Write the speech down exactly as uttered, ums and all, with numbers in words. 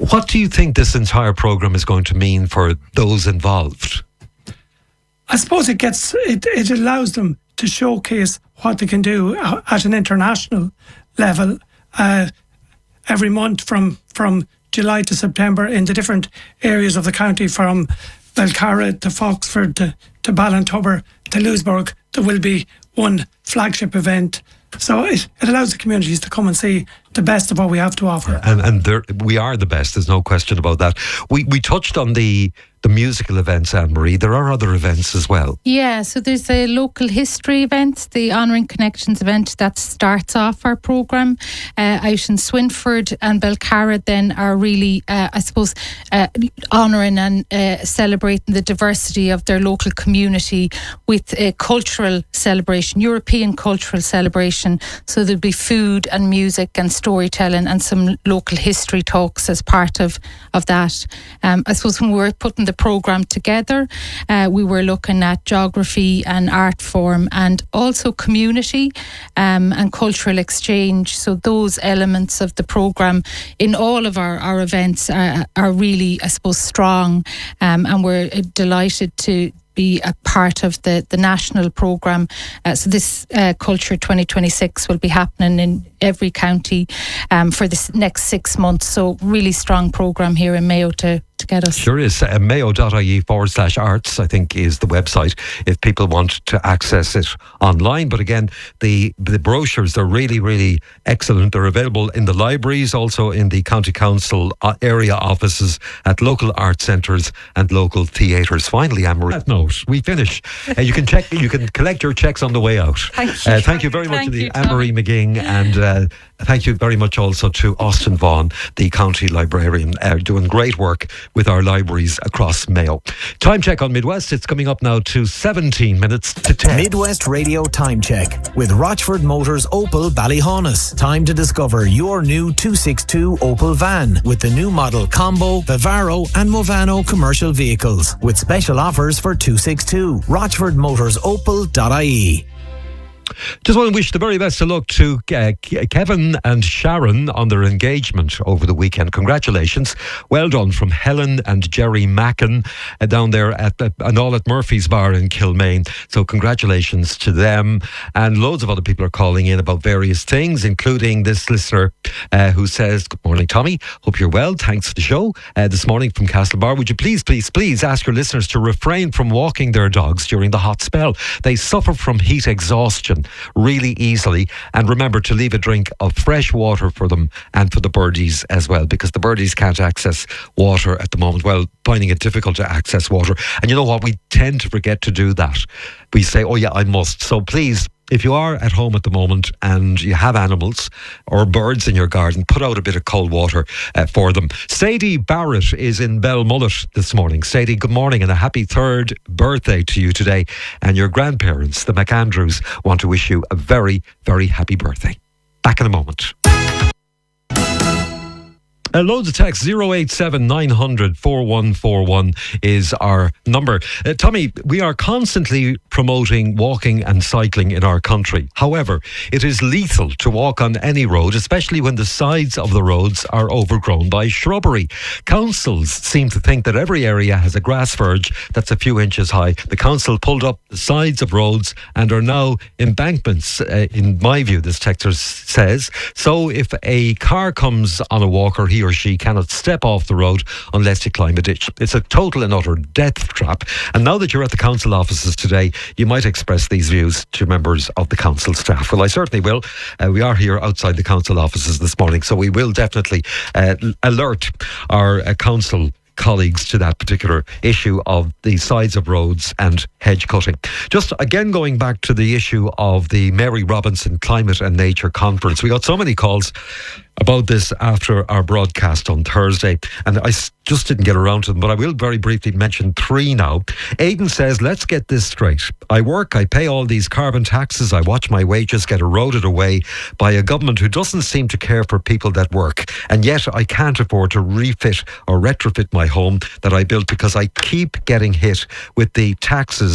What do you think this entire programme is going to mean for those involved? I suppose it gets it, it allows them to showcase what they can do at an international level uh, every month from from July to September in the different areas of the county, from Belcarra to Foxford to, to Ballintubber to Louisburgh. There will be one flagship event. So it, it allows the communities to come and see the best of what we have to offer. And and there, we are the best, there's no question about that. We we touched on the the musical events, Anne-Marie. There are other events as well. Yeah, so there's a local history event, the Honouring Connections event, that starts off our programme uh, out in Swinford, and Belcarra then are really, uh, I suppose, uh, honouring and uh, celebrating the diversity of their local community with a cultural celebration, European cultural celebration. So there'll be food and music and storytelling and some local history talks as part of, of that. Um, I suppose when we were putting the programme together, uh, we were looking at geography and art form and also community um, and cultural exchange. So those elements of the programme in all of our, our events are, are really, I suppose, strong, um, and we're delighted to be a part of the, the national programme. Uh, so this uh, Culture twenty twenty-six will be happening in every county um, for this next six months. So really strong programme here in Mayo to, to get us. Sure is. Uh, mayo.ie forward slash arts, I think, is the website if people want to access it online. But again, the, the brochures are really, really excellent. They're available in the libraries, also in the County Council area offices, at local art centres and local theatres. Finally, Anne-Marie, no. We finish. Uh, you can check. You can collect your checks on the way out. Thank you. Uh, thank you very much, Thank to you, Anne-Marie McGing, and uh, thank you very much also to Austin Vaughan, the county librarian, uh, doing great work with our libraries across Mayo. Time check on Midwest. It's coming up now to seventeen minutes to ten. Midwest Radio Time Check with Rochford Motors Opel Ballyhaunis. Time to discover your new two sixty-two Opel van with the new model Combo, Vivaro and Movano commercial vehicles with special offers for two sixty-two. Rochford Motors Opel dot I E. Just want to wish the very best of luck to uh, Kevin and Sharon on their engagement over the weekend. Congratulations. Well done from Helen and Jerry Mackin uh, down there at uh, and all at Murphy's Bar in Kilmaine. So congratulations to them. And loads of other people are calling in about various things, including this listener uh, who says, "Good morning, Tommy. Hope you're well. Thanks for the show uh, this morning from Castlebar. Would you please, please, please ask your listeners to refrain from walking their dogs during the hot spell. They suffer from heat exhaustion really easily, and remember to leave a drink of fresh water for them and for the birdies as well, because the birdies can't access water at the moment, well, finding it difficult to access water. And you know what, we tend to forget to do that. We say, oh yeah, I must. So please, if you are at home at the moment and you have animals or birds in your garden, put out a bit of cold water uh, for them. Sadie Barrett is in Belmullet this morning. Sadie, good morning and a happy third birthday to you today. And your grandparents, the McAndrews, want to wish you a very, very happy birthday. Back in a moment. Uh, loads of text. Zero eight seven nine hundred four one four one is our number. Uh, Tommy, we are constantly promoting walking and cycling in our country. However, it is lethal to walk on any road, especially when the sides of the roads are overgrown by shrubbery. Councils seem to think that every area has a grass verge that's a few inches high. The council pulled up the sides of roads and are now embankments, uh, in my view, this texter says. So if a car comes on a walker, he or she cannot step off the road unless you climb a ditch. It's a total and utter death trap. And now that you're at the council offices today, you might express these views to members of the council staff. Well, I certainly will. Uh, we are here outside the council offices this morning, so we will definitely uh, alert our uh, council colleagues to that particular issue of the sides of roads and hedge cutting. Just again going back to the issue of the Mary Robinson Climate and Nature Conference. We got so many calls about this after our broadcast on Thursday, and I just didn't get around to them, but I will very briefly mention three now. Aidan says, let's get this straight. I work, I pay all these carbon taxes, I watch my wages get eroded away by a government who doesn't seem to care for people that work, and yet I can't afford to refit or retrofit my home that I built because I keep getting hit with the taxes